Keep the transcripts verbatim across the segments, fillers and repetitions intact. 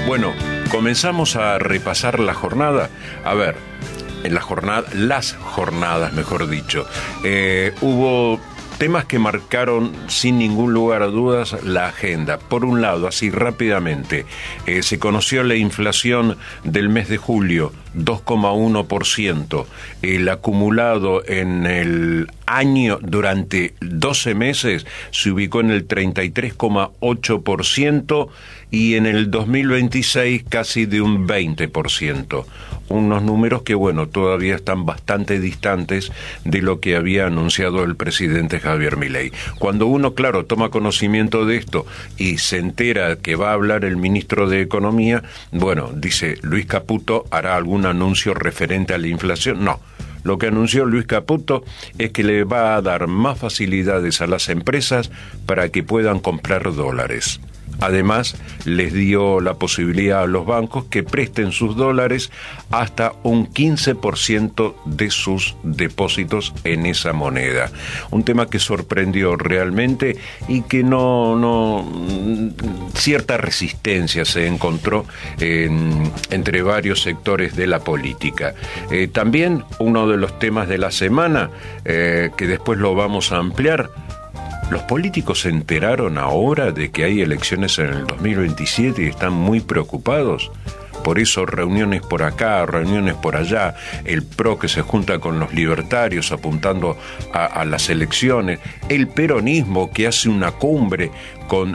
Bueno, comenzamos a repasar la jornada. A ver, en la jornada, las jornadas, mejor dicho, eh, hubo temas que marcaron sin ningún lugar a dudas la agenda. Por un lado, así rápidamente, eh, se conoció la inflación del mes de julio, dos coma uno por ciento. El acumulado en el año durante doce meses se ubicó en el treinta y tres coma ocho por ciento y en el dos mil veintiséis casi de un veinte por ciento. Unos números que, bueno, todavía están bastante distantes de lo que había anunciado el presidente Javier Milei. Cuando uno, claro, toma conocimiento de esto y se entera que va a hablar el ministro de Economía, bueno, dice, Luis Caputo hará algún anuncio referente a la inflación. No. Lo que anunció Luis Caputo es que le va a dar más facilidades a las empresas para que puedan comprar dólares. Además, les dio la posibilidad a los bancos que presten sus dólares hasta un quince por ciento de sus depósitos en esa moneda. Un tema que sorprendió realmente y que no, no cierta resistencia se encontró en, entre varios sectores de la política. Eh, también uno de los temas de la semana, eh, que después lo vamos a ampliar. ¿Los políticos se enteraron ahora de que hay elecciones en el dos mil veintisiete y están muy preocupados? Por eso reuniones por acá, reuniones por allá, el P R O que se junta con los libertarios apuntando a, a las elecciones, el peronismo que hace una cumbre con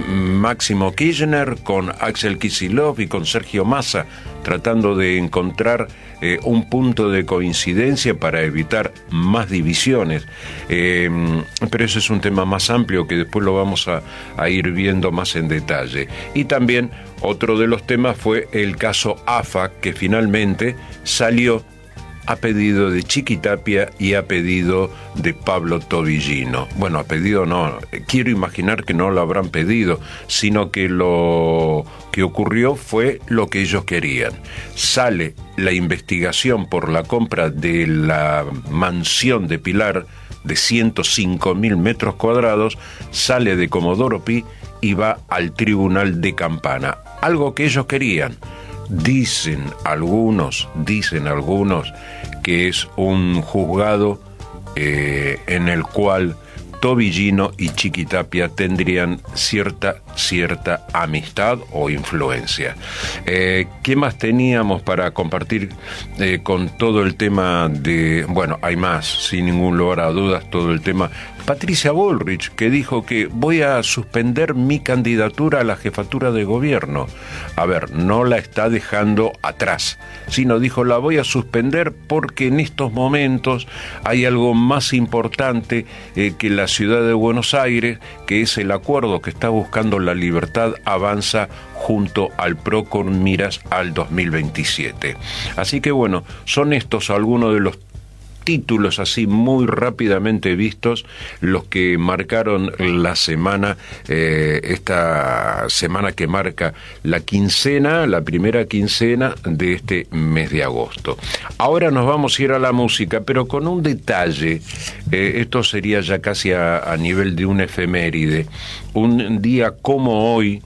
Máximo Kirchner, con Axel Kicillof y con Sergio Massa, tratando de encontrar eh, un punto de coincidencia para evitar más divisiones. Eh, pero ese es un tema más amplio que después lo vamos a, a ir viendo más en detalle. Y también otro de los temas fue el caso A F A, que finalmente salió a pedido de Chiquitapia y a pedido de Pablo Tobillino. Bueno, a pedido no, quiero imaginar que no lo habrán pedido, sino que lo que ocurrió fue lo que ellos querían. Sale la investigación por la compra de la mansión de Pilar de ciento cinco mil metros cuadrados, sale de Comodoro Pi y va al Tribunal de Campana. Algo que ellos querían. Dicen algunos, dicen algunos que es un juzgado eh, en el cual Tobillino y Chiquitapia tendrían cierta, cierta amistad o influencia. Eh, ¿Qué más teníamos para compartir eh, con todo el tema de... Bueno, hay más, sin ningún lugar a dudas, todo el tema... Patricia Bullrich, que dijo que voy a suspender mi candidatura a la jefatura de gobierno. A ver, no la está dejando atrás, sino dijo, la voy a suspender porque en estos momentos hay algo más importante eh, que la ciudad de Buenos Aires, que es el acuerdo que está buscando La Libertad Avanza junto al P R O con miras al dos mil veintisiete. Así que bueno, son estos algunos de los títulos así muy rápidamente vistos, los que marcaron la semana, eh, esta semana que marca la quincena, la primera quincena de este mes de agosto. Ahora nos vamos a ir a la música, pero con un detalle, eh, esto sería ya casi a, a nivel de un efeméride, un día como hoy,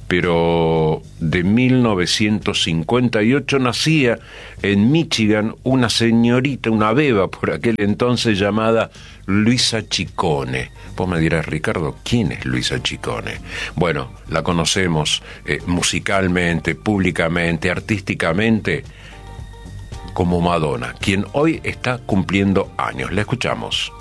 pero de mil novecientos cincuenta y ocho nacía en Michigan una señorita, una beba por aquel entonces llamada Luisa Ciccone. Vos me dirás, Ricardo, ¿quién es Luisa Ciccone? Bueno, la conocemos eh, musicalmente, públicamente, artísticamente, como Madonna, quien hoy está cumpliendo años. La escuchamos.